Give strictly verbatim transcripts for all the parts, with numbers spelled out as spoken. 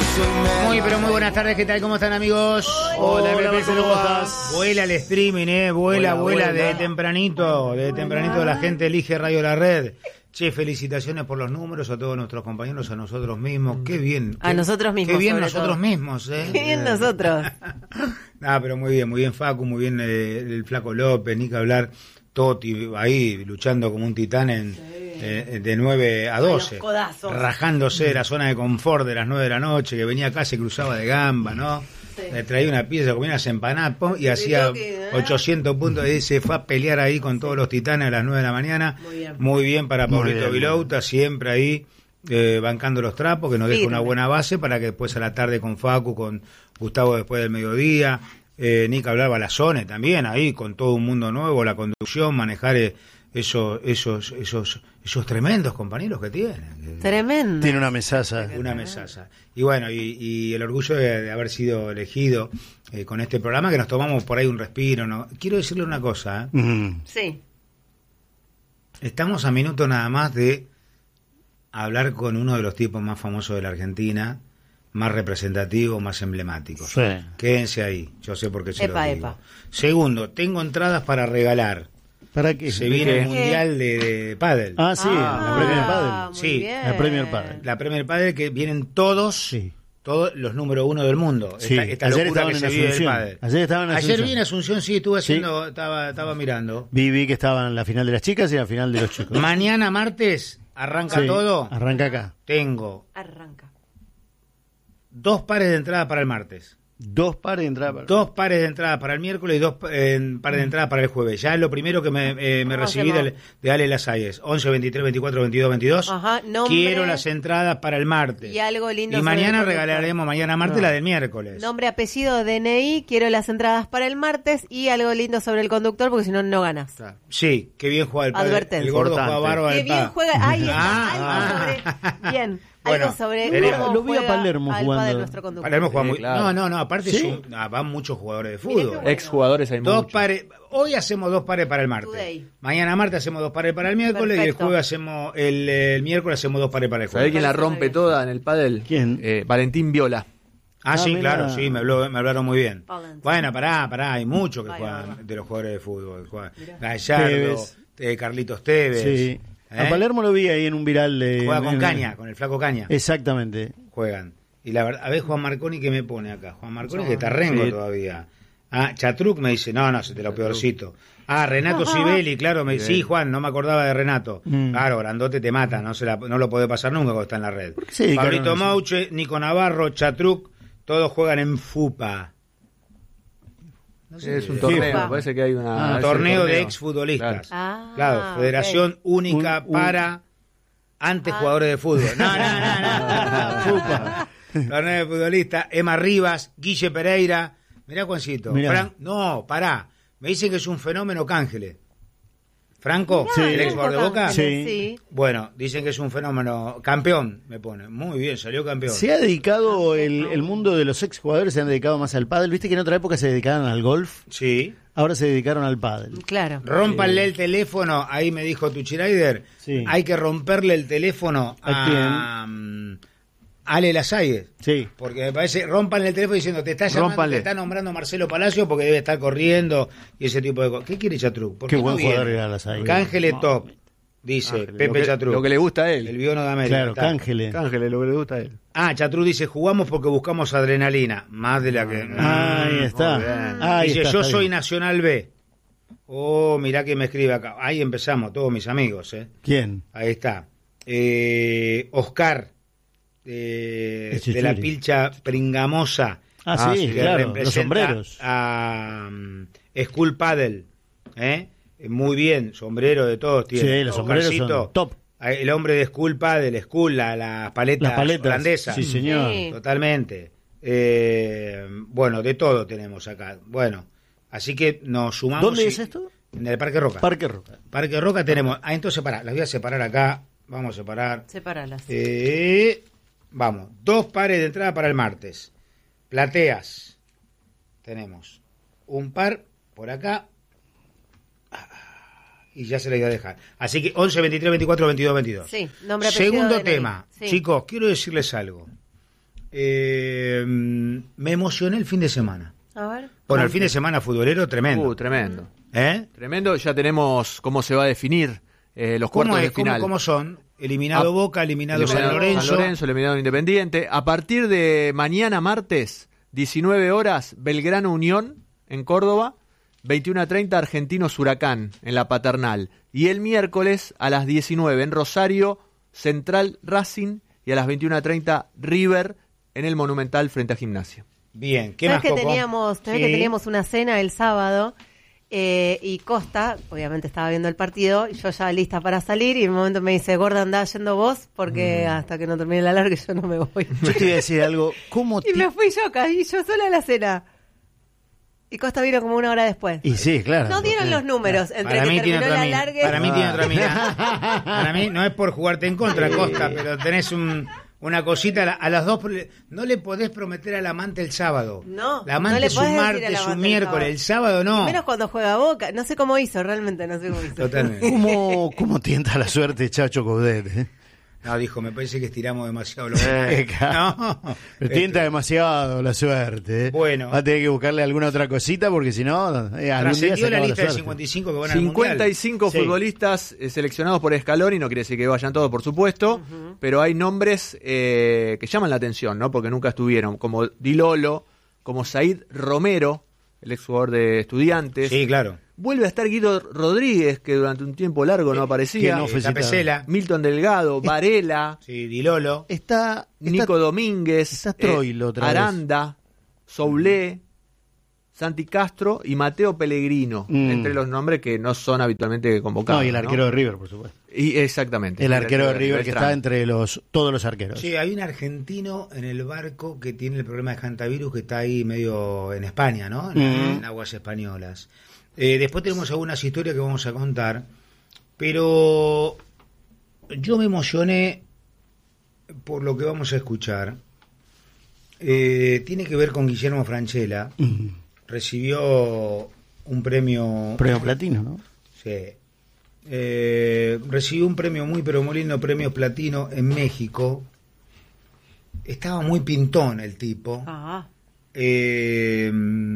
Muy, pero muy buenas tardes, ¿qué tal? ¿Cómo están, amigos? Hola, Hola Pepe, ¿cómo estás? Vuela el streaming, ¿eh? Vuela, vuela, vuela, vuela. de tempranito, de tempranito la gente elige Radio La Red. Che, felicitaciones por los números a todos nuestros compañeros, a nosotros mismos. Qué bien. A qué, nosotros mismos. Qué bien sobre nosotros todo. mismos, ¿eh? Qué bien nosotros. Ah, pero muy bien, muy bien Facu, muy bien eh, el Flaco López, ni que hablar, Toti ahí luchando como un titán en, sí. eh, de nueve a doce. Rajándose de la zona de confort de las nueve de la noche, que venía acá, se cruzaba de gamba, ¿no? Sí. Le traía una pieza, comía unas empanadas pum, y hacía que, ¿eh? ochocientos puntos y se fue a pelear ahí con todos los titanes a las nueve de la mañana. Muy bien, Muy bien para Pablito Vilouta, siempre ahí eh, bancando los trapos, que nos deja una buena base para que después a la tarde con Facu, con Gustavo después del mediodía, eh, Nica hablaba Balazone también ahí, con todo un mundo nuevo, la conducción, manejar eh, esos, esos, esos, esos tremendos compañeros que tienen. Tremendo. Tiene una mesaza. Una mesaza. Y bueno, y, y el orgullo de, de haber sido elegido eh, con este programa, que nos tomamos por ahí un respiro, ¿no? Quiero decirle una cosa, ¿eh? Mm. Sí. Estamos a minutos nada más de hablar con uno de los tipos más famosos de la Argentina, más representativo, más emblemático. Sí. Quédense ahí, yo sé por qué se epa, lo digo. Epa. Segundo, tengo entradas para regalar. ¿Para qué? Se viene ¿Qué? el Mundial de, de Pádel. Ah, sí, ah, la Premier Padel. Sí, bien. la Premier Padel. La Premier Padel, que vienen todos, sí. todos los número uno del mundo. Sí. Esta, esta Ayer locura estaban que en se vive del Asunción. pádel. Ayer estaban en Asunción. Ayer vi en Asunción, sí, estuve haciendo, sí. estaba, estaba mirando. Vi, vi que estaban en la final de las chicas y en la final de los chicos. Mañana martes arranca sí. todo. Arranca acá. Tengo Arranca. dos pares de entrada para el martes. Dos pares de entrada para... Dos pares de entrada para el miércoles y dos eh, pares de entrada para el jueves. Ya es lo primero que me, eh, me recibí de, de Ale Lasalles. once, veintitrés, veinticuatro, veintidós, veintidós. Ajá, nombre, quiero las entradas para el martes. Y algo lindo. Y mañana regalaremos, mañana martes, no. la del miércoles. Nombre, apellido, D N I, quiero las entradas para el martes y algo lindo sobre el conductor, porque si no, no ganas. Sí, qué bien juega el padre. Advertencia. El gordo Importante. juega bárbaro. Qué bien juega. Ahí está, ah, algo sobre... Bien. Bueno, algo sobre tenemos, lo vi a Palermo jugando. Palermo juega muy, sí, claro. No, no, no, aparte ¿Sí? son, ah, van muchos jugadores de fútbol. Bueno. Ex jugadores hay Dos muchos. pares, hoy hacemos dos pares para el martes. Today. Mañana martes hacemos dos pares para el miércoles. Perfecto. Y el jueves hacemos el, el miércoles hacemos dos pares para el jueves. ¿Sabés quién la rompe toda en el pádel? ¿Quién? Eh, Valentín Viola. Ah, Ah, sí, mira. claro, sí, me, habló, me hablaron muy bien. Valentín. Bueno, pará, pará, hay muchos que Vaya, juegan vaya. de los jugadores de fútbol. Juegan Gallardo, Tevez. eh, Carlitos Tevez. Sí. ¿eh? A Palermo lo vi ahí en un viral de... Juega con en- Caña, con el flaco Caña. Exactamente. Juegan. Y la verdad, a ver Juan Marconi que me pone acá. Juan Marconi que está rengo Sí. todavía. Ah, Chatruc me dice, no, no, se te lo peorcito. Ah, Renato Sibeli, claro, me dice, sí, Juan, no me acordaba de Renato. Mm. Claro, grandote te mata, no se la, no lo puede pasar nunca cuando está en la red. qué se dedicaron Pablito a eso? Mauche, Nico Navarro, Chatruc, todos juegan en FUPA. No sé Es qué un es. torneo, FIFA. me parece que hay una... Un ese torneo de exfutbolistas. Ah, Claro, Federación ok. Única Un- un- para antes Ah. jugadores de fútbol. No, no, no, no. Fupa. Torneo de futbolistas, Emma Rivas, Guille Pereira. Mirá, Juancito. Mirá. Fran- no, pará. Me dicen que es un fenómeno Cángele. ¿Franco? Mirá, ¿El no ex jugador de importa, Boca? Sí. sí. Bueno, dicen que es un fenómeno campeón, me pone. Muy bien, salió campeón. Se ha dedicado, el, el mundo de los exjugadores se han dedicado más al pádel. Viste que en otra época se dedicaban al golf, Sí. ahora se dedicaron al pádel. Claro. Rómpanle el teléfono, ahí me dijo Tuchiraider. Sí. Hay que romperle el teléfono ¿A a, mm, Ale Lasalles. Sí. Porque me parece, rompanle el teléfono diciendo, te está llamando, Rómpanle. te está nombrando Marcelo Palacio porque debe estar corriendo y ese tipo de cosas. ¿Qué quiere Chatruc? ¿Por Qué no buen viene? jugador era Lasalles. Cángele top, dice Ángeles, Pepe lo que, Chatruc. lo que le gusta a él. El biono de América. Claro, está. Cángele. Ángeles, lo que le gusta a él. Ah, Chatruc dice, jugamos porque buscamos adrenalina. Más de la que... Ahí está. Muy bien. Ahí dice, está, yo está soy bien. Nacional B. Oh, mirá que me escribe acá. Ahí empezamos, todos mis amigos, ¿eh? ¿Quién? Ahí está. Eh, Oscar, eh, Ese de la Churi. Pilcha Pringamosa. Ah, Ah, sí, sí, que claro, representa los sombreros. A um, School Paddle, ¿eh? Muy bien, sombrero de todos tiene. Sí, los sombreros Oscarcito, son top. El hombre de School Paddle, School, la, la paleta Las paletas. holandesa. Sí, señor. Sí. Totalmente. Eh, bueno, de todo tenemos acá. Bueno, así que nos sumamos. ¿Dónde y- es esto? En el Parque Roca. Parque Roca. Parque Roca tenemos. Ah, entonces, pará, las voy a separar acá. Vamos a separar. Sepáralas. Eh, vamos, dos pares de entrada para el martes. Plateas. Tenemos un par por acá. Y ya se la iba a dejar. Así que once, veintitrés, veinticuatro, veintidós, veintidós. Sí, nombre, apellido, Segundo D N I. tema. Sí. Chicos, quiero decirles algo. eh, me emocioné el fin de semana. A ver. Bueno, el fin de semana futbolero tremendo. Uh, tremendo. ¿Eh? Tremendo, ya tenemos cómo se va a definir eh, los cuartos ¿Cómo, es? de final. ¿Cómo, ¿Cómo son? Eliminado Ah, Boca, eliminado, eliminado San Lorenzo. San Lorenzo, eliminado Independiente. A partir de mañana martes, diecinueve horas, Belgrano Unión en Córdoba, veintiuno a treinta Argentinos Huracán en la Paternal. Y el miércoles a las diecinueve en Rosario, Central Racing, y a las veintiuno a treinta River en el Monumental frente a Gimnasia. Bien, ¿qué ¿Sabes más, que Coco? teníamos, ¿sabes Sí. que teníamos una cena el sábado? Eh, y Costa, obviamente estaba viendo el partido, y yo ya lista para salir, y en un momento me dice, Gorda, andá yendo vos, porque mm. hasta que no termine la larga yo no me voy. Yo te iba a decir algo, ¿cómo Y ti- me fui yo, caí yo sola a la cena. Y Costa vino como una hora después. Y sí, claro. No dieron porque- los números entre Para que mí tiene terminó otra la mina. larga. Para mí tiene otra mina. Para mí no es por jugarte en contra, Costa, pero tenés un, una cosita a, la- a las dos. No le podés prometer al amante el sábado. No, La amante no le es un podés decir martes, al un amante el miércoles, el sábado no. Menos cuando juega Boca. No sé cómo hizo, realmente no sé cómo hizo. Totalmente. ¿Cómo, ¿Cómo tienta la suerte Chacho Coudet? eh? No, dijo, me parece que estiramos demasiado los Eh, No. Pero tienta demasiado la suerte. eh. Bueno. Va a tener que buscarle alguna otra cosita porque si no, eh, algún día Trascendió se la acaba la lista de suerte. cincuenta y cinco que van al cincuenta y cinco Mundial. futbolistas eh, seleccionados por Scaloni, no quiere decir que vayan todos, por supuesto, uh-huh. pero hay nombres eh, que llaman la atención, ¿no? Porque nunca estuvieron, como Di Lolo, como Said Romero, el exjugador de Estudiantes. Sí, claro. Vuelve a estar Guido Rodríguez, que durante un tiempo largo no aparecía. Que no fue La Pesela. Milton Delgado, Varela, Sí, Di Lolo. Está, está Nico Domínguez, está Troilo otra vez. Aranda, Soulé, Santi Castro y Mateo Pellegrino, Mm. entre los nombres que no son habitualmente convocados. No, y el arquero ¿no? de River, por supuesto. Y exactamente. El arquero de River que Beltrán. está entre los todos los arqueros. Sí, hay un argentino en el barco que tiene el problema de hantavirus que está ahí medio en España, ¿no? En, Mm. en aguas españolas. Eh, después tenemos algunas historias que vamos a contar, pero yo me emocioné por lo que vamos a escuchar. Eh, tiene que ver con Guillermo Francella. Mm. Recibió un premio... Premio platino, ¿no? Sí. Eh, recibió un premio muy, pero muy lindo, premio platino en México. Estaba muy pintón el tipo. Ah. Eh,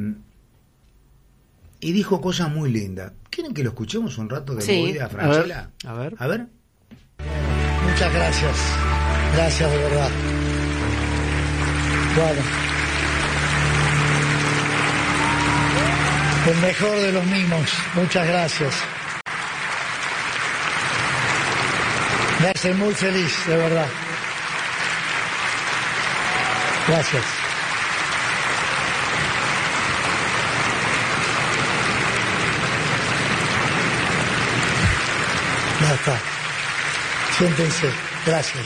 y dijo cosas muy lindas. ¿Quieren que lo escuchemos un rato de Sí. movida, Francella? A ver. A ver. Muchas gracias. Gracias de verdad. Bueno. El mejor de los mimos. Muchas gracias. Me hace muy feliz, de verdad. Gracias. Ya está. Siéntense. Gracias.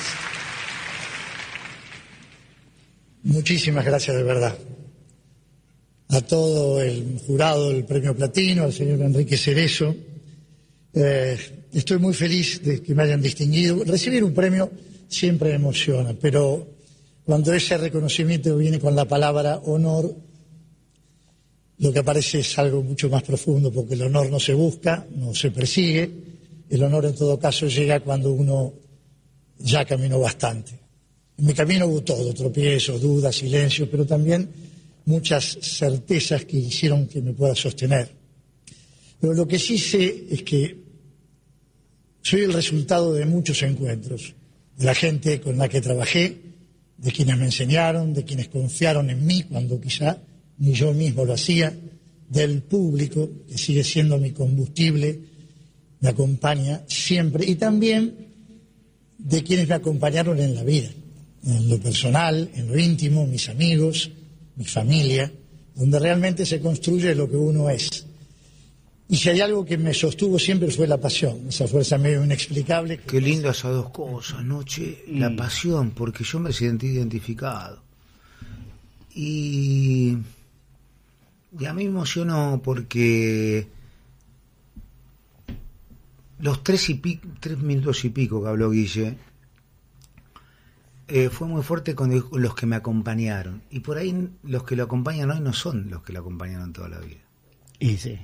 Muchísimas gracias de verdad. A todo el jurado del Premio Platino, al señor Enrique Cerezo. Eh, estoy muy feliz de que me hayan distinguido. Recibir un premio siempre emociona, pero cuando ese reconocimiento viene con la palabra honor, lo que aparece es algo mucho más profundo, porque el honor no se busca, no se persigue. El honor en todo caso llega cuando uno ya caminó bastante. En mi camino hubo todo, tropiezos, dudas, silencios, pero también muchas certezas que hicieron que me pueda sostener. Pero lo que sí sé es que soy el resultado de muchos encuentros, de la gente con la que trabajé, de quienes me enseñaron, de quienes confiaron en mí cuando quizá ni yo mismo lo hacía, del público, que sigue siendo mi combustible, me acompaña siempre, y también de quienes me acompañaron en la vida, en lo personal, en lo íntimo, mis amigos, mi familia, donde realmente se construye lo que uno es. Y si hay algo que me sostuvo siempre fue la pasión, esa fuerza medio inexplicable. Qué lindo esas dos cosas, ¿no, che? La Mm. pasión, porque yo me sentí identificado. Y, y a mí me emocionó porque los tres, y pico, tres minutos y pico que habló Guille, eh, fue muy fuerte con los que me acompañaron. Y por ahí los que lo acompañan hoy no son los que lo acompañaron toda la vida. Y sí.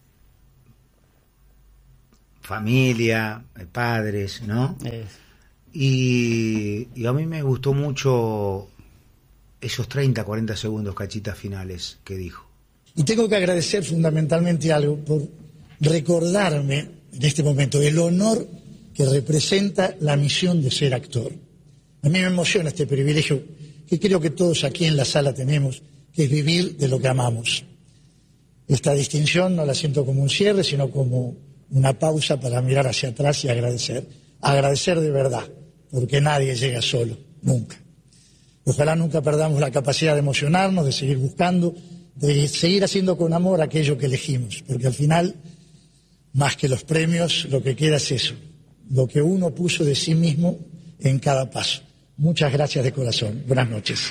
Familia, eh, padres, ¿no? Es. Y, y a mí me gustó mucho esos treinta, cuarenta segundos, cachitas finales que dijo. Y tengo que agradecer fundamentalmente algo por recordarme en este momento el honor que representa la misión de ser actor. A mí me emociona este privilegio que creo que todos aquí en la sala tenemos, que es vivir de lo que amamos. Esta distinción no la siento como un cierre, sino como una pausa para mirar hacia atrás y agradecer. Agradecer de verdad, porque nadie llega solo, nunca. Ojalá nunca perdamos la capacidad de emocionarnos, de seguir buscando, de seguir haciendo con amor aquello que elegimos, porque al final, más que los premios, lo que queda es eso, lo que uno puso de sí mismo en cada paso. Muchas gracias de corazón. Buenas noches.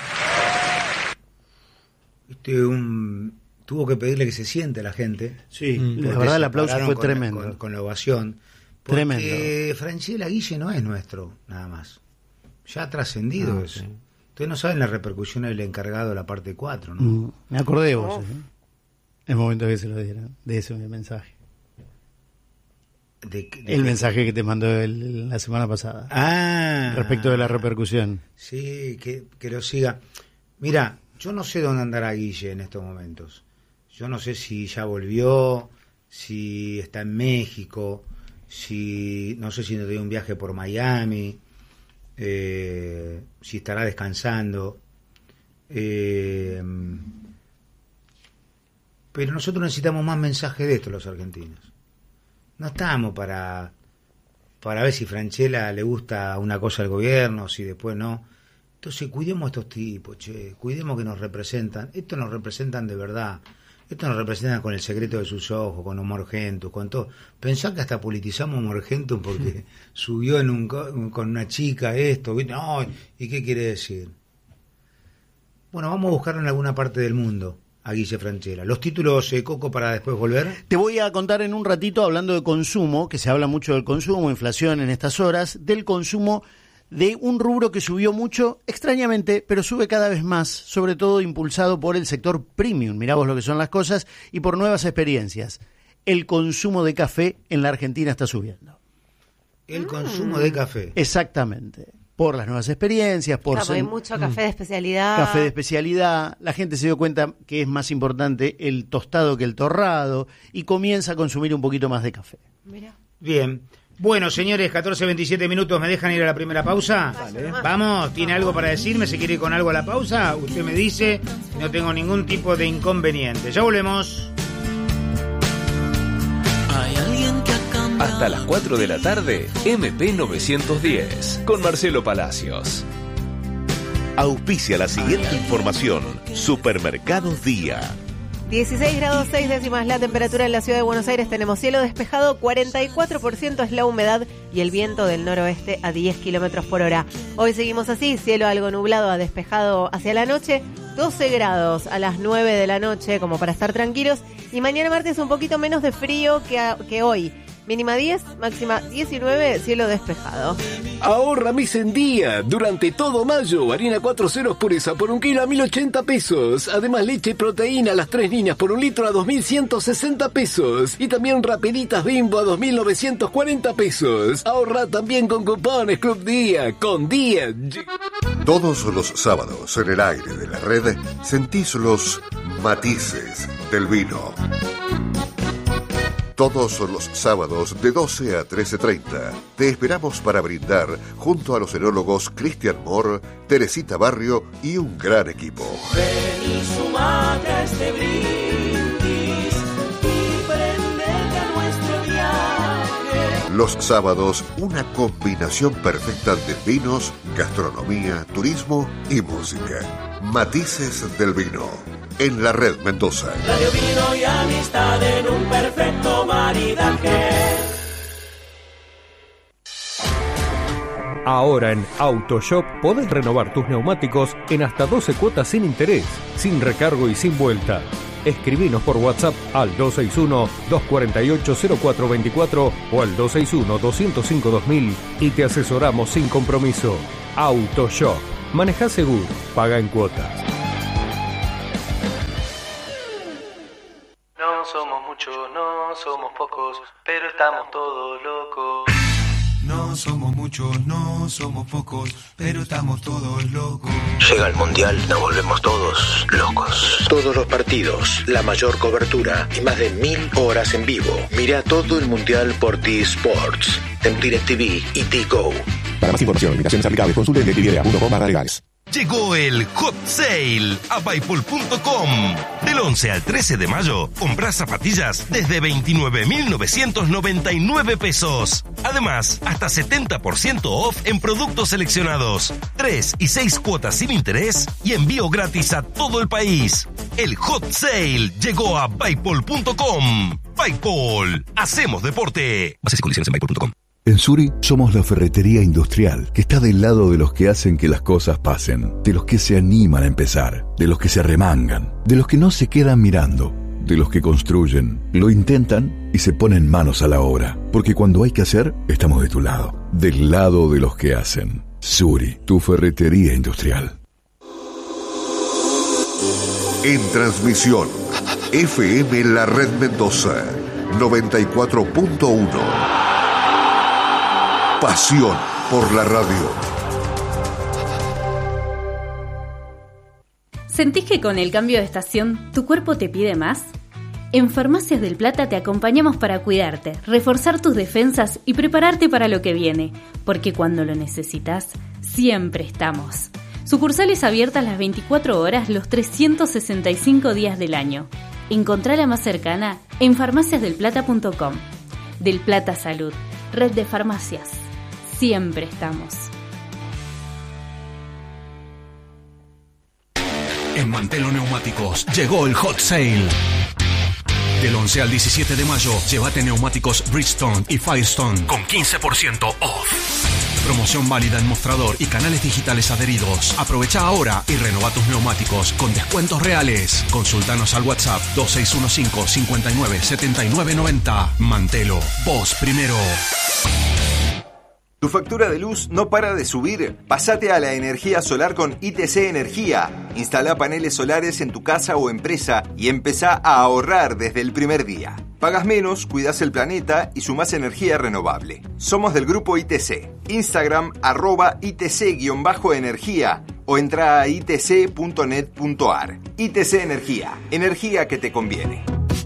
Este, un, tuvo que pedirle que se siente la gente. Sí, la verdad el aplauso fue con, tremendo. Con, con la ovación. Porque Tremendo. Francella Guille no es nuestro, nada más. Ya ha trascendido Ah, eso. sí. Ustedes no saben la repercusión del encargado de la parte cuatro, ¿no? Mm, me acordé de vos. ¿eh? Es momento que se lo dieran, de ese mensaje. De, de, El de, mensaje que te mandó el, la semana pasada. Ah. Respecto de la repercusión. Sí, que, que lo siga. Mira, yo no sé dónde andará Guille en estos momentos. Yo no sé si ya volvió, si está en México, si no sé si no dio un viaje por Miami, eh, si estará descansando. Eh, pero nosotros necesitamos más mensajes de esto, los argentinos. No estamos para, para ver si Francella le gusta una cosa al gobierno, si después no. Entonces cuidemos a estos tipos, che, cuidemos que nos representan. Estos nos representan de verdad. Estos nos representan con El secreto de sus ojos, con Humor Gentus, con todo. Pensá que hasta politizamos Humor Gentus porque sí. subió en un, con una chica esto. No, ¿y qué quiere decir? Bueno, vamos a buscarlo en alguna parte del mundo. A Guille Francella. Los títulos, eh, Coco, para después volver. Te voy a contar en un ratito, hablando de consumo, que se habla mucho del consumo, inflación en estas horas, del consumo de un rubro que subió mucho, extrañamente, pero sube cada vez más, sobre todo impulsado por el sector premium, mirá vos lo que son las cosas, y por nuevas experiencias. El consumo de café en la Argentina está subiendo. El mm. consumo de café. Exactamente. Por las nuevas experiencias, por... Claro, hay mucho café de especialidad. Café de especialidad, la gente se dio cuenta que es más importante el tostado que el torrado y comienza a consumir un poquito más de café. Mira. Bien. Bueno, señores, catorce veintisiete minutos, ¿me dejan ir a la primera pausa? Vale. Vamos, ¿tiene algo para decirme? ¿Se quiere ir con algo a la pausa? Usted me dice, no tengo ningún tipo de inconveniente. Ya volvemos. Hay alguien que hasta las cuatro de la tarde, M P novecientos diez, con Marcelo Palacios. Auspicia la siguiente información. Supermercados Día. dieciséis grados seis décimas la temperatura en la ciudad de Buenos Aires. Tenemos cielo despejado, cuarenta y cuatro por ciento es la humedad y el viento del noroeste a diez kilómetros por hora. Hoy seguimos así, cielo algo nublado a despejado hacia la noche, doce grados a las nueve de la noche como para estar tranquilos. Y mañana martes un poquito menos de frío que, a, que hoy. Mínima diez, máxima diecinueve, cielo despejado. Ahorra mes en día. Durante todo mayo, harina cuatro ceros pureza por un kilo a mil ochenta pesos. Además, leche y proteína a las tres niñas por un litro a dos mil ciento sesenta pesos. Y también rapiditas Bimbo a dos mil novecientos cuarenta pesos. Ahorra también con cupones Club Día. Con Día. Todos los sábados en el aire de la red sentís los matices del vino. Todos los sábados de doce a trece treinta te esperamos para brindar junto a los enólogos Cristian Moore, Teresita Barrio y un gran equipo. Ven y sumate a este brindis y prendete a nuestro viaje. Los sábados, una combinación perfecta de vinos, gastronomía, turismo y música. Matices del vino. En la red Mendoza. Radio, vino y amistad en un perfecto maridaje. Ahora en AutoShop podés renovar tus neumáticos en hasta doce cuotas sin interés, sin recargo y sin vuelta. Escribinos por WhatsApp al dos seis uno, dos cuatro ocho, cero cuatro dos cuatro o al dos seis uno, dos cero cinco, dos mil y te asesoramos sin compromiso. AutoShop. Manejá seguro, paga en cuotas. No somos muchos, no somos pocos, pero estamos todos locos. No somos muchos, no somos pocos, pero estamos todos locos. Llega el Mundial, nos volvemos todos locos. Todos los partidos, la mayor cobertura y más de mil horas en vivo. Mira todo el Mundial por T-Sports, en DirecTV y T-Go. Para más información, limitaciones aplicables, consulte directv punto com barra legales. Llegó el Hot Sale a Paypal punto com. Del once al trece de mayo, comprás zapatillas desde veintinueve mil novecientos noventa y nueve pesos. Además, hasta setenta por ciento off en productos seleccionados. Tres y seis cuotas sin interés y envío gratis a todo el país. El Hot Sale llegó a Paypal punto com. Paypal, hacemos deporte. Bases y condiciones en Paypal punto com. En Suri somos la ferretería industrial que está del lado de los que hacen que las cosas pasen, de los que se animan a empezar, de los que se remangan, de los que no se quedan mirando, de los que construyen, lo intentan y se ponen manos a la obra, porque cuando hay que hacer, estamos de tu lado, del lado de los que hacen. Suri, tu ferretería industrial. En transmisión, F M La Red Mendoza, noventa y cuatro punto uno. Pasión por la radio. ¿Sentís que con el cambio de estación tu cuerpo te pide más? En Farmacias del Plata te acompañamos para cuidarte, reforzar tus defensas y prepararte para lo que viene, porque cuando lo necesitas, siempre estamos. Sucursales abiertas las veinticuatro horas los trescientos sesenta y cinco días del año. Encontrá la más cercana en farmacias del plata punto com. Del Plata Salud, red de farmacias. Siempre estamos. En Mantelo Neumáticos llegó el Hot Sale. Del once al diecisiete de mayo, llévate neumáticos Bridgestone y Firestone con quince por ciento off. Promoción válida en mostrador y canales digitales adheridos. Aprovecha ahora y renova tus neumáticos con descuentos reales. Consultanos al WhatsApp dos seis uno cinco, cinco nueve, siete nueve nueve cero. Mantelo, vos primero. ¿Tu factura de luz no para de subir? Pásate a la energía solar con I T C Energía. Instala paneles solares en tu casa o empresa y empezá a ahorrar desde el primer día. Pagas menos, cuidas el planeta y sumás energía renovable. Somos del grupo I T C. Instagram arroba I T C-energía o entra a i t c punto net punto a r. I T C Energía. Energía que te conviene.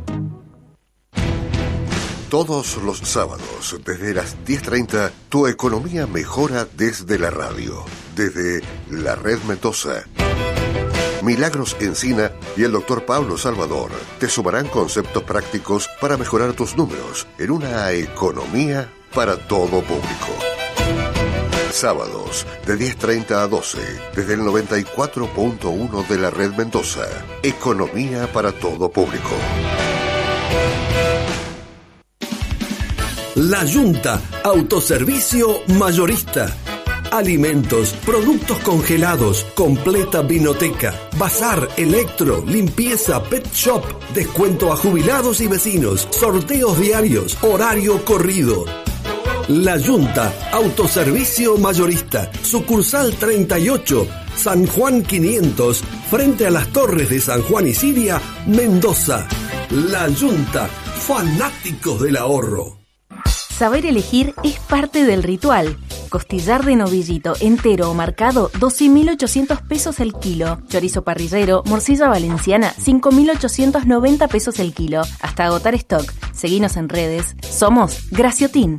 Todos los sábados, desde las diez treinta, tu economía mejora desde la radio, desde la Red Mendoza. Milagros Encina y el doctor Pablo Salvador te sumarán conceptos prácticos para mejorar tus números en una economía para todo público. Sábados, de diez treinta a doce, desde el noventa y cuatro punto uno de la Red Mendoza. Economía para todo público. La Yunta, autoservicio mayorista. Alimentos, productos congelados, completa vinoteca, bazar, electro, limpieza, pet shop, descuento a jubilados y vecinos, sorteos diarios, horario corrido. La Yunta, autoservicio mayorista, sucursal treinta y ocho, San Juan quinientos, frente a las torres de San Juan y Siria, Mendoza. La Yunta, fanáticos del ahorro. Saber elegir es parte del ritual. Costillar de novillito entero o marcado, doce mil ochocientos pesos el kilo. Chorizo parrillero, morcilla valenciana, cinco mil ochocientos noventa pesos el kilo. Hasta agotar stock. Seguinos en redes. Somos Graciotín.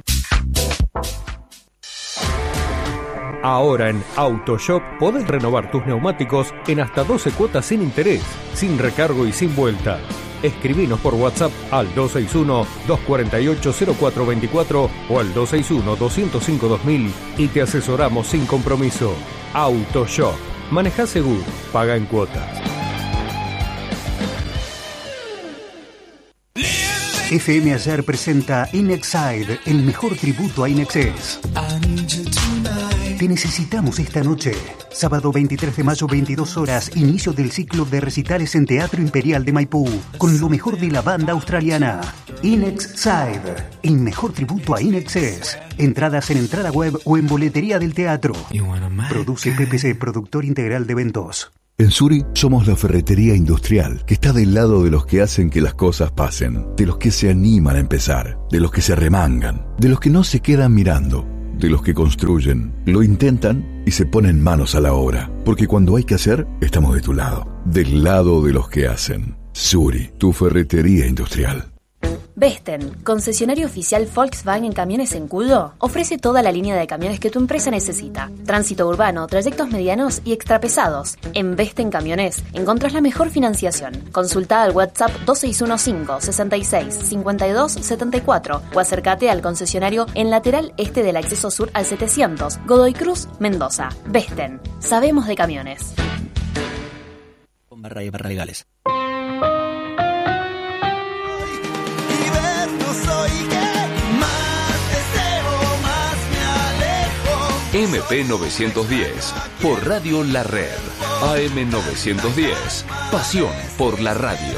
Ahora en AutoShop podés renovar tus neumáticos en hasta doce cuotas sin interés, sin recargo y sin vuelta. Escribinos por WhatsApp al dos seis uno, dos cuatro ocho, cero cuatro dos cuatro o al dos seis uno, dos cero cinco, dos mil y te asesoramos sin compromiso. AutoShop. Maneja seguro. Paga en cuotas. F M Ayer presenta Inexide, el mejor tributo a Inexcess. Te necesitamos esta noche. Sábado veintitrés de mayo, veintidós horas, inicio del ciclo de recitales en Teatro Imperial de Maipú, con lo mejor de la banda australiana. Inexide, el mejor tributo a Inexcess. Entradas en entrada web o en boletería del teatro. Produce P P C, productor integral de eventos. En Suri somos la ferretería industrial que está del lado de los que hacen que las cosas pasen, de los que se animan a empezar, de los que se remangan, de los que no se quedan mirando, de los que construyen, lo intentan y se ponen manos a la obra. Porque cuando hay que hacer, estamos de tu lado. Del lado de los que hacen. Suri, tu ferretería industrial. Vesten, concesionario oficial Volkswagen en camiones en Cudo, ofrece toda la línea de camiones que tu empresa necesita. Tránsito urbano, trayectos medianos y extrapesados. En Vesten Camiones encontrás la mejor financiación. Consulta al WhatsApp dos seis uno cinco, sesenta y seis, cincuenta y dos, setenta y cuatro o acércate al concesionario en lateral este del acceso sur al setecientos, Godoy Cruz, Mendoza. Vesten, sabemos de camiones. Barra y barra legales. M P novecientos diez, por Radio La Red. A M novecientos diez, pasión por la radio.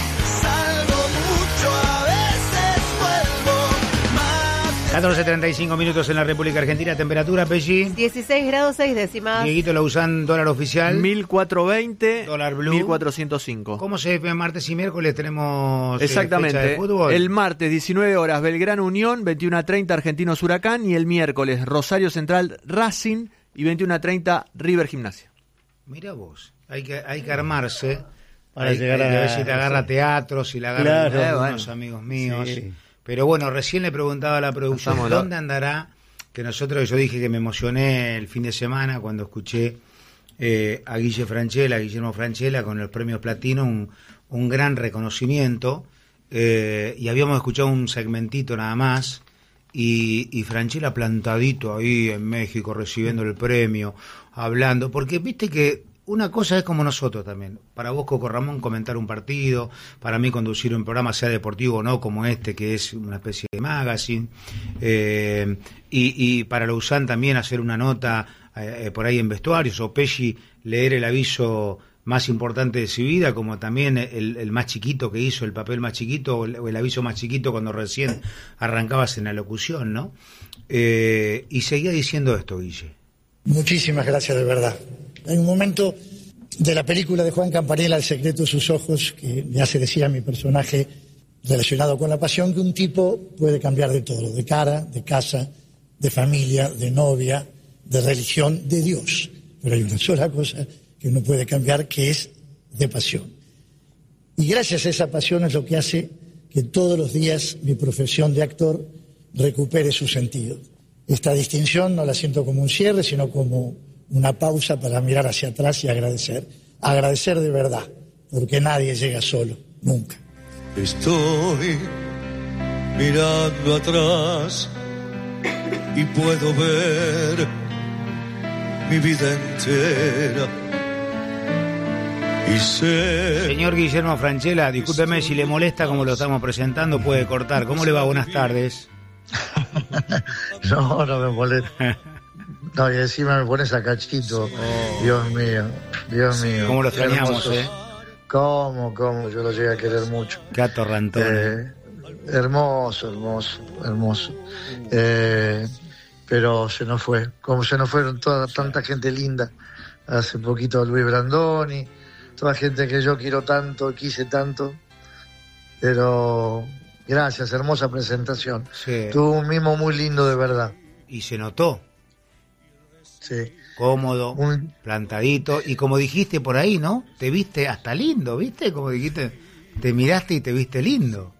catorce treinta y cinco minutos en la República Argentina. Temperatura, Pelli. dieciséis grados seis décimas. Dieguito Lauzán, dólar oficial. mil cuatrocientos veinte. Dólar blue. mil cuatrocientos cinco. ¿Cómo se ve martes y miércoles? Tenemos Exactamente. Eh, fecha de fútbol. El martes, diecinueve horas, Belgrano Unión, veintiuno a treinta, Argentinos Huracán. Y el miércoles, Rosario Central Racing y veintiuno a treinta, River Gimnasia. Mira vos, hay que, hay que armarse. Para hay, llegar hay que a... ver si te agarra teatro, si la agarra claro, unos bueno. amigos míos. Sí. Pero bueno, recién le preguntaba a la producción, Estamos ¿dónde lo... andará? Que nosotros, yo dije que me emocioné el fin de semana cuando escuché eh, a Guille Franchella, a Guillermo Franchella, con los premios Platino, un, un gran reconocimiento, eh, y habíamos escuchado un segmentito nada más, y, y Franchella plantadito ahí en México, recibiendo el premio, hablando, porque viste que una cosa es como nosotros también. Para vos, Coco Ramón, comentar un partido. Para mí, conducir un programa, sea deportivo o no, como este, que es una especie de magazine. Eh, y, y para Lauzán también hacer una nota eh, por ahí en vestuarios. O Pelli leer el aviso más importante de su vida, como también el, el más chiquito que hizo, el papel más chiquito, o el, o el aviso más chiquito cuando recién arrancabas en la locución, ¿no? Eh, y seguía diciendo esto, Guille. Muchísimas gracias, de verdad. Hay un momento de la película de Juan Campanella, El secreto de sus ojos, que me hace decir a mi personaje relacionado con la pasión que un tipo puede cambiar de todo, de cara, de casa, de familia, de novia, de religión, de Dios. Pero hay una sola cosa que uno puede cambiar, que es de pasión. Y gracias a esa pasión es lo que hace que todos los días mi profesión de actor recupere su sentido. Esta distinción no la siento como un cierre, sino como una pausa para mirar hacia atrás y agradecer. Agradecer de verdad, porque nadie llega solo, nunca. Estoy mirando atrás y puedo ver mi vida entera. Y sé... Señor Guillermo Franchella, discúlpeme si le molesta como lo estamos presentando, puede cortar. ¿Cómo le va? Buenas tardes. No, no me molesta. No, y encima me pones a cachito. Oh. Dios mío, Dios mío. ¿Cómo lo extrañamos, eh? ¿Cómo, cómo? Yo lo llegué a querer mucho. Gato rantón. Eh, hermoso, hermoso, hermoso. Eh, pero se nos fue. Como se nos fueron toda tanta gente linda. Hace poquito Luis Brandoni. Toda gente que yo quiero tanto, quise tanto. Pero gracias, hermosa presentación. Sí. Tuvo un mimo muy lindo, de verdad. Y se notó. Sí. Cómodo, un... plantadito, y como dijiste por ahí, ¿no? Te viste hasta lindo, ¿viste? Como dijiste, te miraste y te viste lindo.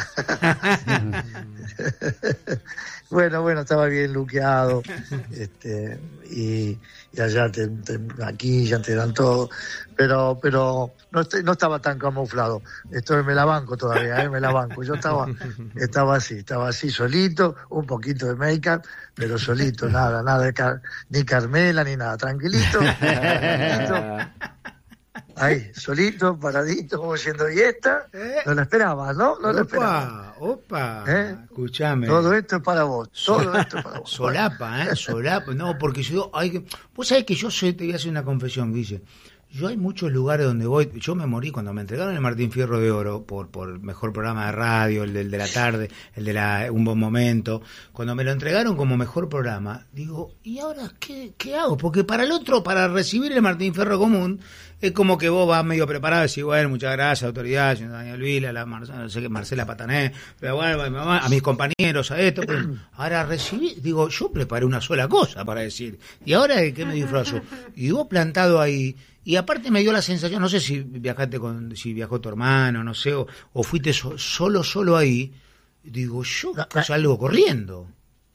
Bueno, bueno, estaba bien luqueado, este, y, y allá te, te, aquí ya te dan todo, pero pero no, no estaba tan camuflado. Esto me la banco todavía, ¿eh? me la banco. Yo estaba estaba así, estaba así solito, un poquito de make-up, pero solito, nada, nada de car ni Carmela ni nada, tranquilito, tranquilito. Ahí, solito, paradito, como diciendo, ¿y esta? No la esperabas, ¿no? No la esperabas. Opa, ¿Eh? Escuchame. Todo esto es para vos, todo esto es para vos. Solapa, ¿eh? Solapa. No, porque yo, hay que... Vos sabés que yo soy, te voy a hacer una confesión, Guille. Yo hay muchos lugares donde voy, yo me morí cuando me entregaron el Martín Fierro de Oro por por mejor programa de radio, el del de la tarde, el de la Un Buen Momento. Cuando me lo entregaron como mejor programa, digo, ¿y ahora qué, qué hago? Porque para el otro, para recibir el Martín Fierro común, es como que vos vas medio preparado y decís, bueno, muchas gracias, autoridad, señor Daniel Vila, la Mar- no sé qué, Marcela Patané, pero bueno, a mis compañeros, a esto. Pero ahora recibí, digo, yo preparé una sola cosa para decir, ¿y ahora de qué me disfrazo? Y vos plantado ahí. Y aparte me dio la sensación, no sé si viajaste con, si viajó tu hermano, no sé, o, o fuiste so, solo, solo ahí. Digo, yo salgo corriendo.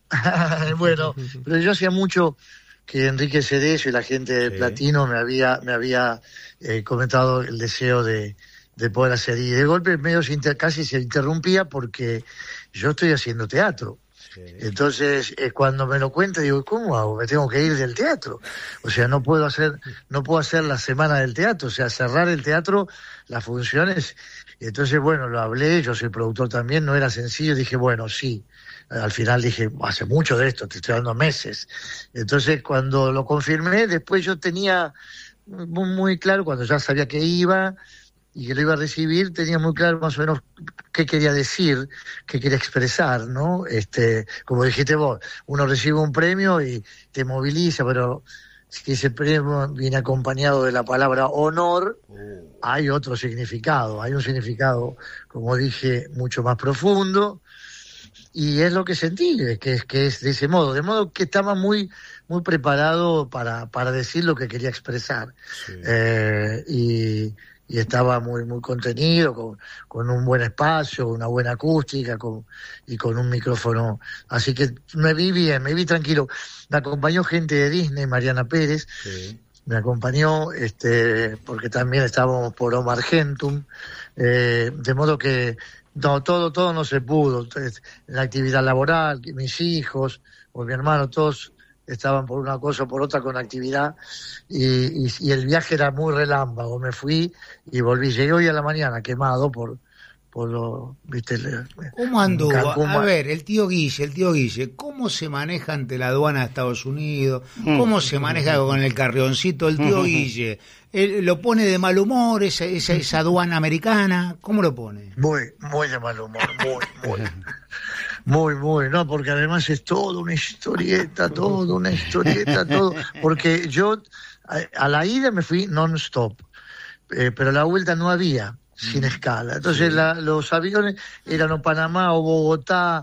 Bueno, pero yo hacía mucho que Enrique Cerezo y la gente de sí. Platino me había, me había eh, comentado el deseo de, de poder hacer. Y de golpe medio se inter, casi se interrumpía porque yo estoy haciendo teatro. Sí. Entonces, eh, cuando me lo cuenta, digo, ¿cómo hago? Me tengo que ir del teatro. O sea, no puedo hacer, no puedo hacer la semana del teatro, o sea, cerrar el teatro, las funciones. Entonces, bueno, lo hablé, yo soy productor también, no era sencillo, dije, bueno, sí. Al final dije, hace mucho de esto, te estoy dando meses. Entonces, cuando lo confirmé, después yo tenía muy, muy claro, cuando ya sabía que iba y que lo iba a recibir, tenía muy claro más o menos qué quería decir, qué quería expresar, ¿no? Este, como dijiste vos, uno recibe un premio y te moviliza, pero si ese premio viene acompañado de la palabra honor, hay otro significado, hay un significado, como dije, mucho más profundo, y es lo que sentí, que es que es de ese modo, de modo que estaba muy muy preparado para, para decir lo que quería expresar. Sí. Eh, y y estaba muy muy contenido, con, con un buen espacio, una buena acústica con, y con un micrófono. Así que me vi bien, me vi tranquilo. Me acompañó gente de Disney, Mariana Pérez, sí. me acompañó, este porque también estábamos por Omar Gentum, eh, de modo que no, todo todo no se pudo. Entonces, en la actividad laboral, mis hijos o mi hermano, todos estaban por una cosa o por otra con actividad y, y, y el viaje era muy relámpago, me fui y volví, llegué hoy a la mañana quemado por por lo, viste, ¿cómo anduvo? Cancún. A ver, el tío Guille, el tío Guille, ¿cómo se maneja ante la aduana de Estados Unidos? ¿Cómo se maneja con el carrioncito el tío Guille? ¿Él lo pone de mal humor esa, esa, esa aduana americana? ¿Cómo lo pone? Muy, muy de mal humor, muy, muy. Muy, muy, no, porque además es todo una historieta, todo una historieta, todo, porque yo a, a la ida me fui non-stop, eh, pero a la vuelta no había, sin escala, entonces sí. la, los aviones eran o Panamá o Bogotá,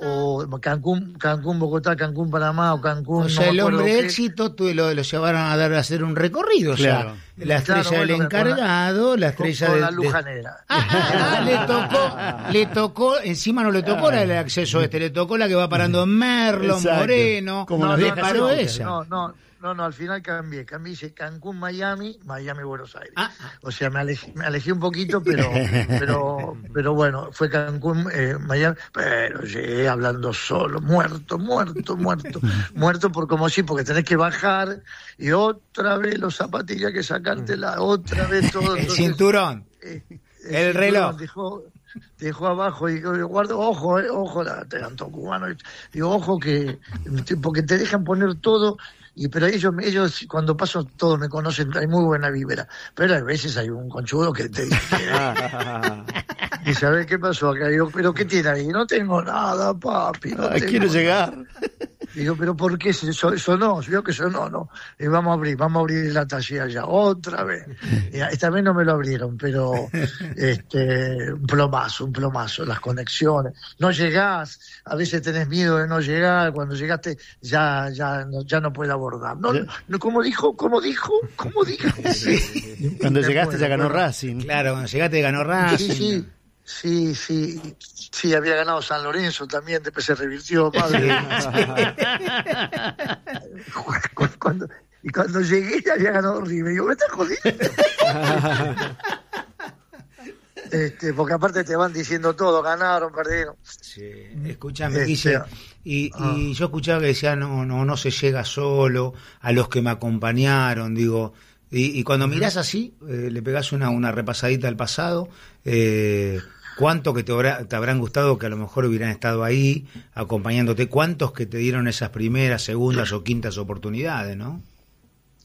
o Cancún, Cancún, Bogotá, Cancún, Panamá, o Cancún. O sea, no el hombre qué. éxito tú, lo, lo llevaron a dar a hacer un recorrido, claro. O sea, la estrella claro, bueno, del encargado, la, la estrella con, con de la lujanera. De... Ah, le tocó, le tocó, encima no le tocó la del acceso este, le tocó la que va parando en Merlo, Exacto. Moreno, como no, le no, paró no, esa. No, no. No, no, al final cambié, cambié, hice Cancún, Miami, Miami, Buenos Aires. Ah, o sea, me alejé, me alejé un poquito, pero pero pero bueno, fue Cancún, eh, Miami, pero llegué hablando solo, muerto, muerto, muerto, muerto por como sí, porque tenés que bajar y otra vez los zapatillas que sacártela, otra vez todo. El entonces, cinturón, eh, el, el reloj. Dejó, dejó abajo y yo guardo, ojo, eh, ojo, la tanto cubano, digo, ojo que, porque te dejan poner todo. Y pero ellos, ellos cuando paso todos me conocen, hay muy buena vibra, pero a veces hay un conchudo que te dice, y sabes qué pasó acá, digo, pero qué tiene ahí, no tengo nada, papi, no Ay, tengo quiero nada. llegar. Digo, pero ¿por qué eso, eso no? Vio que eso no, no. Y vamos a abrir, vamos a abrir la taller allá, otra vez. Y esta vez no me lo abrieron, pero este, un plomazo, un plomazo, las conexiones. No llegás, a veces tenés miedo de no llegar, cuando llegaste ya, ya, no, ya no puedes abordar. No, no, ¿cómo dijo? ¿Cómo dijo? ¿Cómo dijo? Sí. Cuando llegaste bueno, ya ganó bueno. Racing. Claro, cuando llegaste ganó Racing. Sí, sí. Sí, sí, sí, había ganado San Lorenzo también, después se revirtió, padre. cuando, y cuando llegué había ganado River, digo, ¿me estás jodiendo? este, porque aparte te van diciendo todo, ganaron, perdieron. Sí, escúchame, este, Guille, y, ah. y yo escuchaba que decía, no, no, no se llega solo, a los que me acompañaron, digo... Y, y cuando mirás así, eh, le pegás una, una repasadita al pasado, eh, cuánto que te, habrá, te habrán gustado que a lo mejor hubieran estado ahí acompañándote, cuántos que te dieron esas primeras, segundas o quintas oportunidades, ¿no?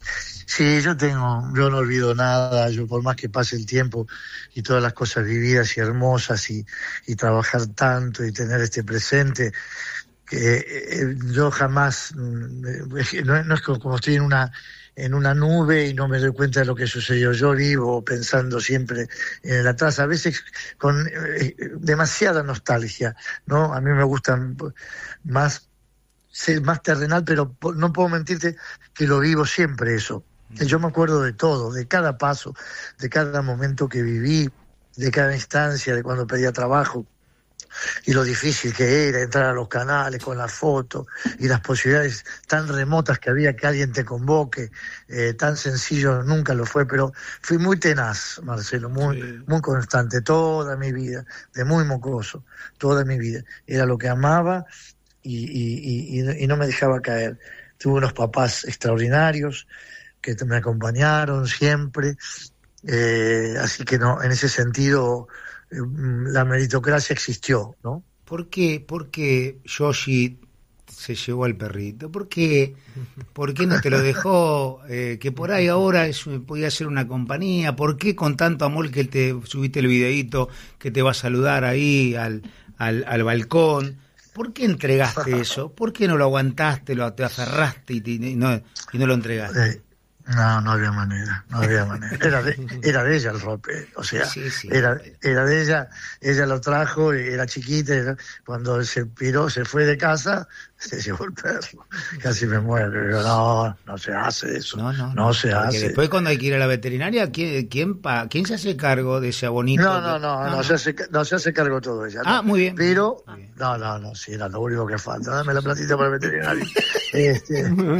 Sí, yo tengo, yo no olvido nada, yo por más que pase el tiempo y todas las cosas vividas y hermosas y, y trabajar tanto y tener este presente, que eh, yo jamás, no, no es como estoy en una en una nube y no me doy cuenta de lo que sucedió. Yo vivo pensando siempre en el atrás, a veces con eh, demasiada nostalgia, ¿no? A mí me gustan más ser más terrenal, pero no puedo mentirte que lo vivo siempre eso. Yo me acuerdo de todo, de cada paso, de cada momento que viví, de cada instancia, de cuando pedía trabajo, y lo difícil que era entrar a los canales con las fotos y las posibilidades tan remotas que había que alguien te convoque, eh, tan sencillo nunca lo fue, pero fui muy tenaz, Marcelo, muy, sí. muy constante, toda mi vida, de muy mocoso, toda mi vida. Era lo que amaba y, y, y, y no me dejaba caer. Tuve unos papás extraordinarios que me acompañaron siempre, eh, así que no, en ese sentido eh, la meritocracia existió, ¿no? ¿Por qué, por qué Yoshi se llevó al perrito? ¿Por qué, por qué no te lo dejó? Eh, que por ahí ahora es, podía ser una compañía. ¿Por qué con tanto amor que te subiste el videíto que te va a saludar ahí al, al, al balcón? ¿Por qué entregaste eso? ¿Por qué no lo aguantaste, lo te aferraste y, te, y, no, y no lo entregaste? Eh. No, no había manera, no había manera. Era de, era de ella el rope, o sea, sí, sí, era, era de ella, ella lo trajo, era chiquita, era, cuando se piró, se fue de casa, se llevó el perro, casi me muero. Digo, no, no se hace eso, no, no, no, no se hace. Después cuando hay que ir a la veterinaria, ¿quién, quién, pa, ¿quién se hace cargo de ese bonito? No, no, no, no, no, no, se, hace, no se hace cargo todo ella. Ah, no. muy bien. Pero, muy bien. no, no, no, sí, era lo único que falta, dame la platita para el veterinario. este,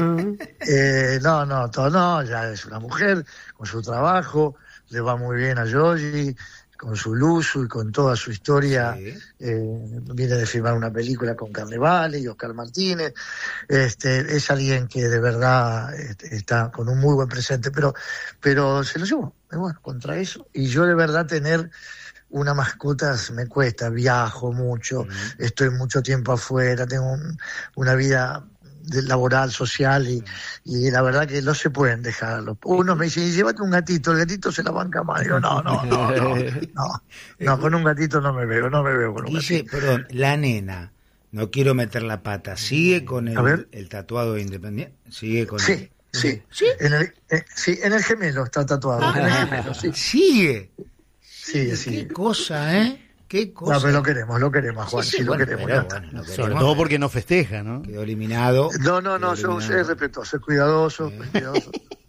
eh, no, no, todo no, ya es una mujer con su trabajo, le va muy bien a Yoshi, con su luz y con toda su historia. Sí. Eh, viene de filmar una película con Carnevale y Oscar Martínez. Este, es alguien que de verdad este, está con un muy buen presente, pero, pero se lo llevo, bueno, contra eso. Y yo de verdad tener una mascota me cuesta, viajo mucho, uh-huh. estoy mucho tiempo afuera, tengo un, una vida de laboral, social, y, y la verdad que no se pueden dejarlo. Uno me dice, llévate un gatito, el gatito se la banca más. Digo, no, no, no, no, no, no, con un gatito no me veo, no me veo con un Dice, gatito. Perdón, la nena, no quiero meter la pata, ¿sigue con el, el tatuado Independiente? ¿Sigue con sí, el... sí, sí, en el, eh, sí, en el gemelo está tatuado, ah, en el gemelo, sí. ¿Sigue? Sí, sí. Qué cosa, ¿eh? ¿Qué cosa? No, pero lo queremos, lo queremos, Juan, sí, sí, sí bueno, lo queremos. Pero, bueno, lo queremos. Sobre todo porque no festeja, ¿no? Quedó eliminado. No, no, no, yo soy respetuoso, soy cuidadoso, sí. cuidadoso.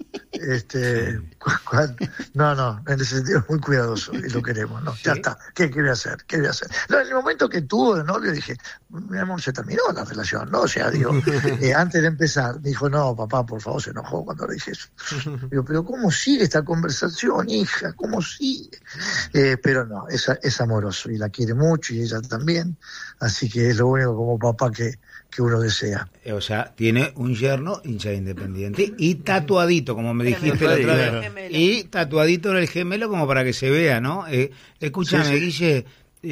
Este, sí. cuando, no, no, en ese sentido muy cuidadoso y lo queremos, ¿no? ¿Sí? Ya está, ¿qué, qué voy a hacer? ¿Qué voy a hacer? No, en el momento que tuvo de novio dije, mi amor, se terminó la relación, ¿no? O sea, digo, eh, antes de empezar, me dijo, no, papá, por favor, se enojó cuando le dije eso. Digo, pero ¿cómo sigue esta conversación, hija? ¿Cómo sigue? Eh, pero no, es, es amoroso y la quiere mucho y ella también, así que es lo único como papá que que uno desea. O sea, tiene un yerno hincha de Independiente y tatuadito, como me dijiste la otra vez. Y tatuadito en el gemelo como para que se vea, ¿no? Eh, escúchame, sí, sí. Guille,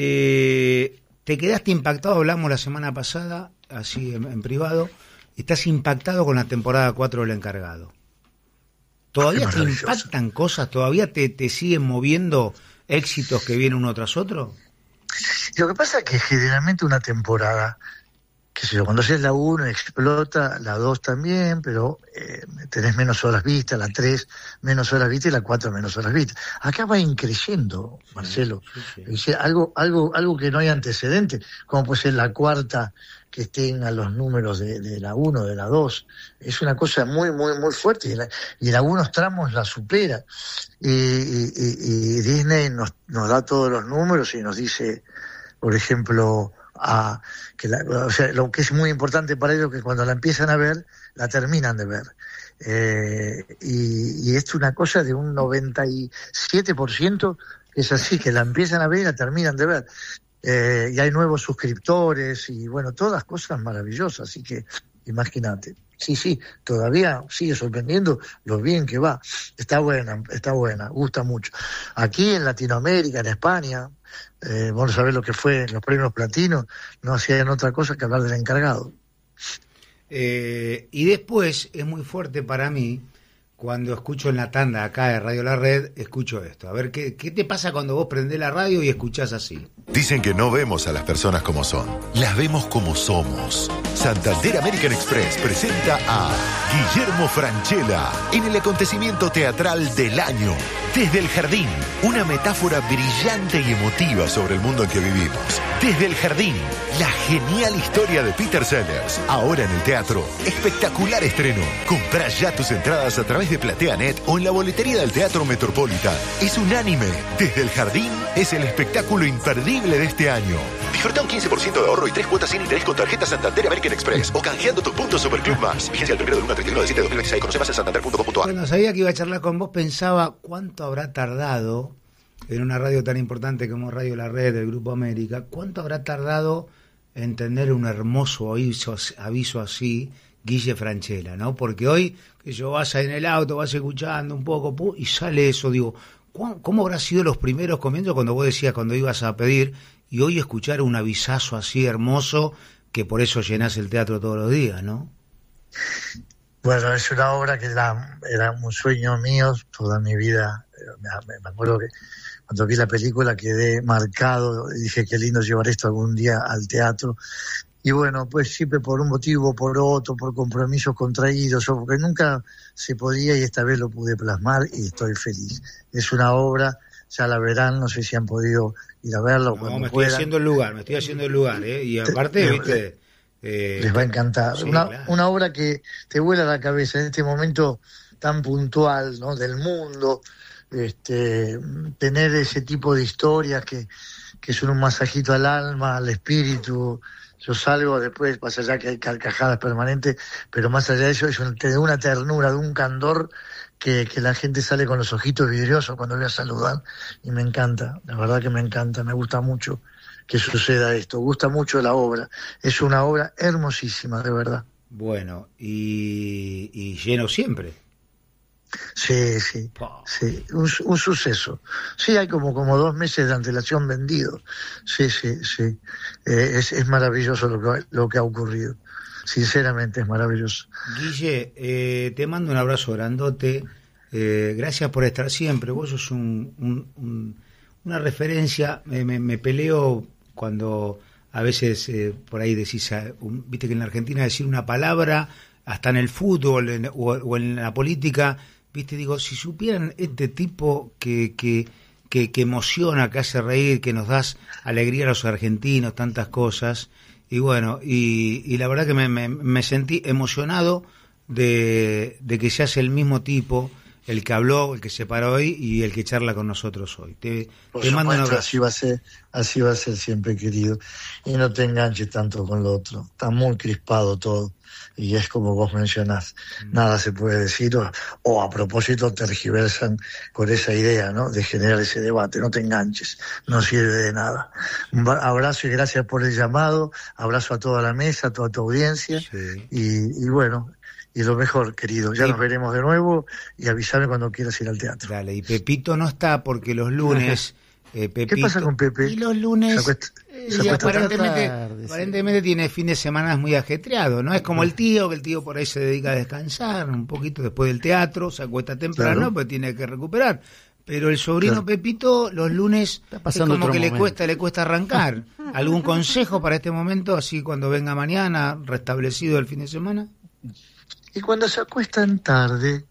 eh, te quedaste impactado, hablamos la semana pasada, así en, en privado, estás impactado con la temporada cuatro del Encargado. ¿Todavía te impactan cosas? ¿Todavía te, te siguen moviendo éxitos que vienen uno tras otro? Lo que pasa es que generalmente una temporada, qué sé yo, cuando haces la uno explota, la dos también, pero eh, tenés menos horas vistas, la tres menos horas vistas y la cuatro menos horas vistas. Acá va increyendo, Marcelo. Sí, sí, sí. Algo, algo, algo que no hay antecedente, como puede ser la cuarta que estén a los números de, de la uno, de la dos. Es una cosa muy, muy, muy fuerte y, la, y en algunos tramos la supera. Y, y, y, y Disney nos, nos da todos los números y nos dice, por ejemplo, a que la, o sea, lo que es muy importante para ellos es que cuando la empiezan a ver, la terminan de ver. Eh, y, y es una cosa de un noventa y siete por ciento que es así, que la empiezan a ver y la terminan de ver. Eh, y hay nuevos suscriptores y bueno, todas cosas maravillosas, así que imagínate. Sí, sí, todavía sigue sorprendiendo lo bien que va. Está buena, está buena, gusta mucho. Aquí en Latinoamérica, en España, eh, vamos a ver lo que fue en los premios Platinos, no hacían otra cosa que hablar del Encargado. Eh, y después es muy fuerte para mí cuando escucho en la tanda acá de Radio La Red, escucho esto. A ver, ¿qué, qué te pasa cuando vos prendés la radio y escuchás así? Dicen que no vemos a las personas como son, las vemos como somos. Santander American Express presenta a Guillermo Francella en el acontecimiento teatral del año. Desde el Jardín, una metáfora brillante y emotiva sobre el mundo en que vivimos. Desde el Jardín, la genial historia de Peter Sellers. Ahora en el teatro, espectacular estreno. Comprá ya tus entradas a través de PlateaNet o en la boletería del Teatro Metropolitan. Es unánime. Desde el Jardín es el espectáculo imperdible de este año. Disfruta un quince por ciento de ahorro y tres cuotas sin interés con tarjeta Santander American Express o canjeando tus puntos Superclub Más. Vigencia del primero del uno al treinta y uno de diciembre de dos mil veintiséis. Conoce más en santander punto com punto a r. Cuando sabía que iba a charlar con vos, pensaba cuánto habrá tardado en una radio tan importante como Radio La Red del Grupo América, cuánto habrá tardado en tener un hermoso aviso, aviso así, Guille Francella, ¿no? Porque hoy, que yo vas en el auto, vas escuchando un poco, y sale eso, digo, ¿cómo habrá sido los primeros comienzos cuando vos decías, cuando ibas a pedir, y hoy escuchar un avisazo así hermoso, que por eso llenás el teatro todos los días, ¿no? Bueno, es una obra que era, era un sueño mío toda mi vida. Me, me acuerdo que cuando vi la película quedé marcado y dije qué lindo llevar esto algún día al teatro. Y bueno, pues siempre por un motivo, por otro, por compromisos contraídos, o porque nunca se podía y esta vez lo pude plasmar y estoy feliz. Es una obra, ya la verán, no sé si han podido ir a verla o no, cuando me puedan. estoy haciendo el lugar, me estoy haciendo el lugar, ¿eh? Y aparte, te, viste... Eh, les va a encantar. Sí, una, claro. una obra que te vuela la cabeza en este momento tan puntual, ¿no? Del mundo, este, tener ese tipo de historias que, que son un masajito al alma, al espíritu. Yo salgo después, más allá que hay carcajadas permanentes, pero más allá de eso es un, de una ternura, de un candor que, que la gente sale con los ojitos vidriosos cuando voy a saludar y me encanta, la verdad que me encanta, me gusta mucho que suceda esto, gusta mucho la obra, es una obra hermosísima, de verdad. Bueno, y, y lleno siempre. Sí, sí, oh. sí, un, un suceso. Sí, hay como, como dos meses de antelación vendidos. Sí, sí, sí. Eh, es, es maravilloso lo que, lo que ha ocurrido. Sinceramente es maravilloso. Guille, eh, te mando un abrazo grandote. Eh, gracias por estar siempre. Vos sos un, un, un, una referencia. Me, me, me peleo cuando a veces eh, por ahí decís, un, viste que en la Argentina decir una palabra, hasta en el fútbol en, o, o en la política, viste, digo, si supieran este tipo que, que, que, que emociona, que hace reír, que nos das alegría a los argentinos, tantas cosas, y bueno, y, y la verdad que me, me, me sentí emocionado de, de que seas el mismo tipo, el que habló, el que se paró hoy y el que charla con nosotros hoy. Te, Por te supuesto, mando un abrazo. Así va a ser, así va a ser siempre, querido. Y no te enganches tanto con lo otro. Está muy crispado todo. Y es como vos mencionás, mm. nada se puede decir, o, o a propósito tergiversan con esa idea, ¿no? De generar ese debate. No te enganches, no sirve de nada. Un abrazo y gracias por el llamado. Abrazo a toda la mesa, a toda tu audiencia. Sí. Y, y bueno... Y lo mejor, querido, ya sí. Nos veremos de nuevo y avísame cuando quieras ir al teatro. Dale, y Pepito no está porque los lunes... Eh, Pepito, ¿qué pasa con Pepe? Y los lunes... Se acuesta, se y aparentemente tarde, aparentemente sí. Tiene fin de semana muy ajetreado, ¿no? Es como el tío, que el tío por ahí se dedica a descansar un poquito después del teatro, se acuesta temprano, claro. Pues tiene que recuperar. Pero el sobrino claro. Pepito los lunes es como que le cuesta, le cuesta arrancar. ¿Algún consejo para este momento, así cuando venga mañana, restablecido el fin de semana? Y cuando se acuestan tarde,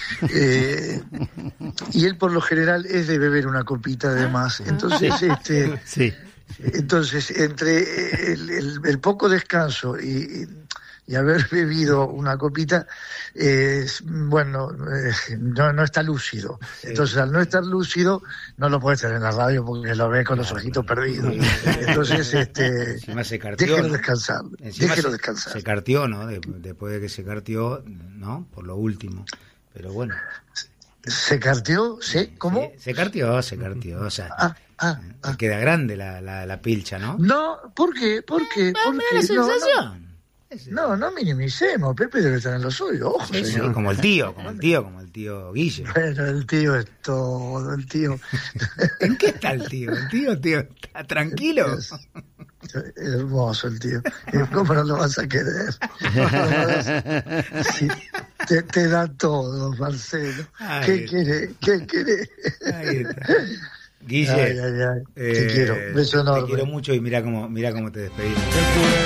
eh, y él por lo general es de beber una copita de más, entonces sí. este sí. entonces entre el, el, el poco descanso y, y haber bebido una copita, eh, bueno, eh, no, no está lúcido. Sí. Entonces al no estar lúcido, no lo puedes tener en la radio porque lo ves con los ojitos perdidos. Entonces, este, se cartió, déjelo ¿no? descansar, déjelo se, descansar. Se cartió, ¿no? De, después de que se cartió, ¿no? Por lo último. Pero bueno. ¿Se cartió? ¿Sí? ¿Cómo? Sí, se cartió, se cartió. O sea, ah, ah, ah. queda grande la, la, la pilcha, ¿no? No, ¿por qué? ¿Por qué? Eh, ¿Por qué? La sensación. No, no. No, no minimicemos, Pepe debe estar en lo suyo, ojo, sí, señor. Sí, como el tío, como el tío, como el tío Guille. Bueno, el tío es todo, el tío. ¿En qué está el tío? El tío, tío, está tranquilo. Es, es hermoso el tío. ¿Cómo no lo vas a querer? Sí. te, te da todo, Marcelo. Ahí ¿Qué querés? ¿Qué querés? Ahí está. Guille, ay, ay, ay. Te eh, quiero, beso enorme. Te quiero mucho y mira cómo, mira cómo te despedimos.